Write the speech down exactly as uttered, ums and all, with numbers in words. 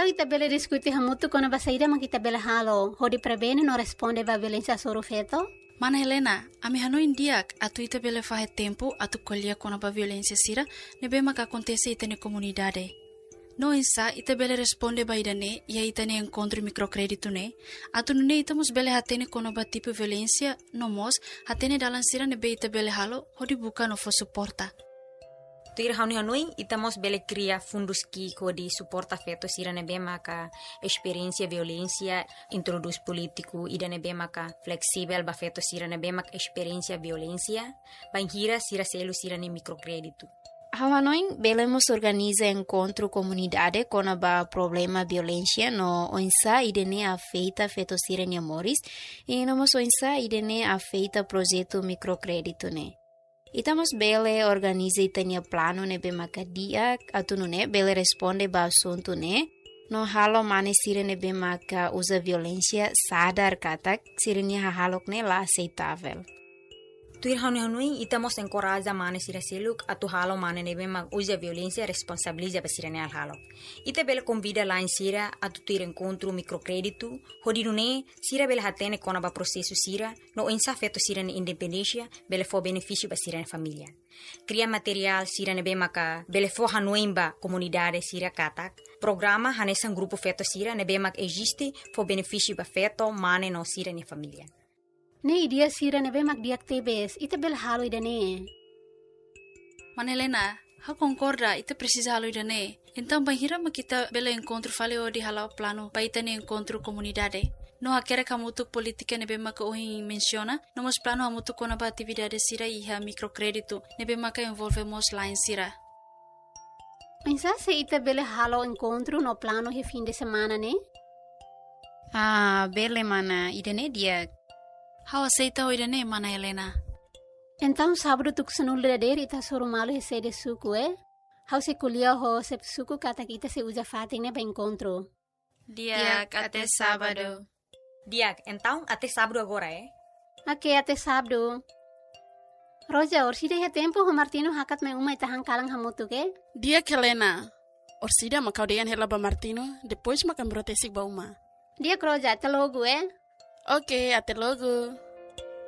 Então, itabele diskuti hamutu kona basaida mang itabele halo. Hodi prebene no responde ba violência soro feto? Mana Helena, ami hano indiak atu itabele fahe tempo atu kolia kona ba violência sira nebe mak acontece itane comunidade. No insa itabele responde ba idane ia itane encontro microcrédito ne. Atu nune itamos bele hatene kona ba tipo violência no mos hatene dalan sira nebe itabele halo hodi buka no fo suporta. Tuir hauni hanui itamos bele cria fundos que kodi suporta feto sira nebe maka experiência violência introduz político ida nebe maka flexível ba feto sira nebe mak experiência violência banhira sira selo sira ne microcrédito. Hawanoin belemos organiza encontro comunidade com a problema violência no onsa idene afeita feto sira ne amores e no mos onsa idene afeita projeto microcrédito ne. Itamos bele organiza itania plano ne be makadia atunu ne bele responde ba assunto ne no halo mane sira ne be maka usa violência sadar katak sira ne halok ne la aceitável. Tuir hanui hanui itamos encoraja mane sira seluk atu halo mane nebe mag usa violência responsabiliza ba sira ne al halo. Ita bele convida lá em sira atu tuir encontro microcrédito hodi nune sira bele hatene kona ba processo sira no insa feto sira ne independência bele fo benefício ba sira ne família. Cria material sira nebe maka bele fo hanui ba comunidade sira katak. Programa hanesan grupo feto sira nebe mag existe fo benefício ba feto mane no sira ne família. Ne idia sira nebe mag diak tebes, ita bel halo idane. Mana Helena, ha concorda, ita precisa halo idane. Então, banhira ma kita bela encontro fale o di halau plano, pa ita ne encontro comunidade. No hakere kamutuk politika nebe maka ohin menciona, nomos plano hamutuk kona ba atividade sira iha microcrédito, nebe maka envolvemos lá em sira. Pensa se ita bele halo encontro no plano he fim de semana, ne? Ah, bele mana, idane dia. How aceita o idane, Mana Helena? Então, sábado tu kusanul dader ita soro malo he sede suku, eh? How se kulia ho se suku kata kita se usa fating ne ba encontro. Diak, até sábado. Diak, então até sábado agora, eh? Ok, até sábado. Roja, orsida he tempo ho Martino hakat me uma ita hangkalang hamutu ke? Diak, Helena. Orsida makaudian hela ba Martino, depois makam brotesik ba uma. Diak, Roja, até logo, eh? Ok, até logo.